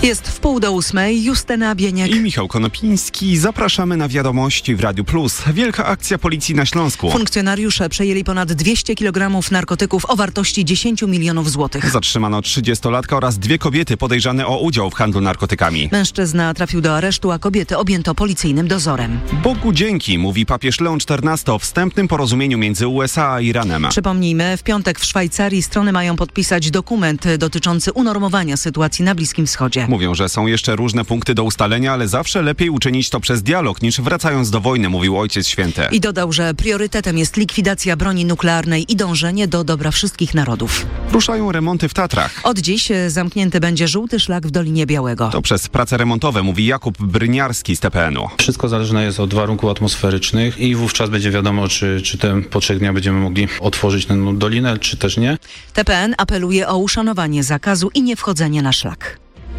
Jest 7:30, Justyna Bieniek i Michał Konopiński. Zapraszamy na wiadomości w Radiu Plus. Wielka akcja policji na Śląsku. Funkcjonariusze przejęli ponad 200 kg narkotyków o wartości 10 milionów złotych. Zatrzymano 30-latka oraz 2 kobiety podejrzane o udział w handlu narkotykami. Mężczyzna trafił do aresztu, a kobiety objęto policyjnym dozorem. Bogu dzięki, mówi papież Leon XIV o wstępnym porozumieniu między USA a Iranem. Przypomnijmy, w piątek w Szwajcarii strony mają podpisać dokument dotyczący unormowania sytuacji na Bliskim Wschodzie. Mówią, że są jeszcze różne punkty do ustalenia, ale zawsze lepiej uczynić to przez dialog niż wracając do wojny, mówił Ojciec Święty. I dodał, że priorytetem jest likwidacja broni nuklearnej i dążenie do dobra wszystkich narodów. Ruszają remonty w Tatrach. Od dziś zamknięty będzie żółty szlak w Dolinie Białego. To przez prace remontowe, mówi Jakub Bryniarski z TPN-u. Wszystko zależne jest od warunków atmosferycznych i wówczas będzie wiadomo, czy po 3 dniach będziemy mogli otworzyć tę dolinę, czy też nie. TPN apeluje o uszanowanie zakazu i nie wchodzenie na szlak.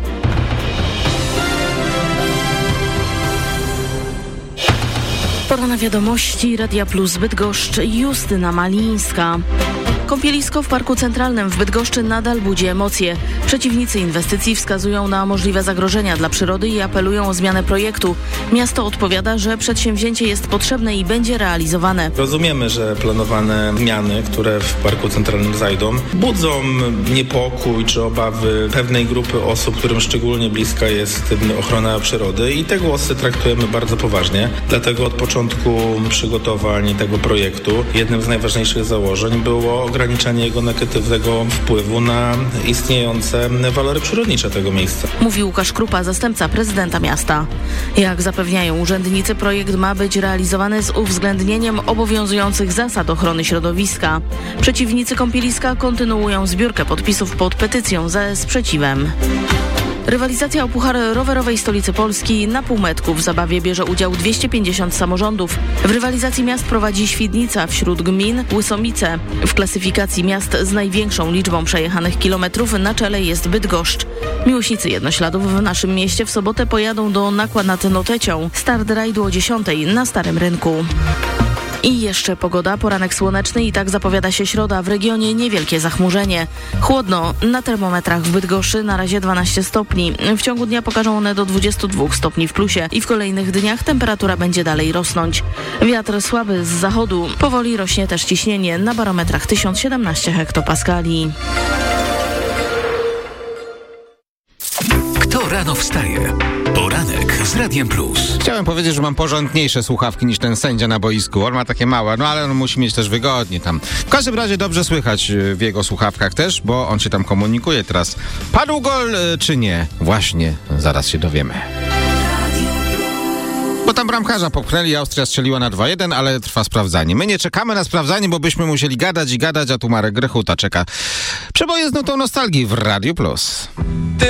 Pora na wiadomości Radia Plus Bydgoszcz, Justyna Malińska. Kąpielisko w Parku Centralnym w Bydgoszczy nadal budzi emocje. Przeciwnicy inwestycji wskazują na możliwe zagrożenia dla przyrody i apelują o zmianę projektu. Miasto odpowiada, że przedsięwzięcie jest potrzebne i będzie realizowane. Rozumiemy, że planowane zmiany, które w Parku Centralnym zajdą, budzą niepokój czy obawy pewnej grupy osób, którym szczególnie bliska jest ochrona przyrody i te głosy traktujemy bardzo poważnie. Dlatego od początku przygotowań tego projektu jednym z najważniejszych założeń było ograniczenie jego negatywnego wpływu na istniejące walory przyrodnicze tego miejsca. Mówi Łukasz Krupa, zastępca prezydenta miasta. Jak zapewniają urzędnicy, projekt ma być realizowany z uwzględnieniem obowiązujących zasad ochrony środowiska. Przeciwnicy kąpieliska kontynuują zbiórkę podpisów pod petycją ze sprzeciwem. Rywalizacja o Puchar Rowerowej Stolicy Polski na półmetku. W zabawie bierze udział 250 samorządów. W rywalizacji miast prowadzi Świdnica, wśród gmin Łysomice. W klasyfikacji miast z największą liczbą przejechanych kilometrów na czele jest Bydgoszcz. Miłośnicy jednośladów w naszym mieście w sobotę pojadą do Nakła nad Notecią. Start rajdu o 10:00 na Starym Rynku. I jeszcze pogoda, poranek słoneczny i tak zapowiada się środa. W regionie niewielkie zachmurzenie. Chłodno, na termometrach w Bydgoszczy na razie 12 stopni. W ciągu dnia pokażą one do 22 stopni w plusie i w kolejnych dniach temperatura będzie dalej rosnąć. Wiatr słaby z zachodu, powoli rośnie też ciśnienie, na barometrach 1017 hektopaskali. Kto rano wstaje? Poranek z Radiem Plus. Chciałem powiedzieć, że mam porządniejsze słuchawki niż ten sędzia na boisku. On ma takie małe, no ale on musi mieć też wygodnie tam. W każdym razie dobrze słychać w jego słuchawkach też, bo on się tam komunikuje teraz. Padł gol czy nie? Właśnie, zaraz się dowiemy. Bo tam bramkarza popchnęli, Austria strzeliła na 2-1, ale trwa sprawdzanie. My nie czekamy na sprawdzanie, bo byśmy musieli gadać i gadać, a tu Marek Grechuta czeka. Przeboje z nutą nostalgii w Radiu Plus.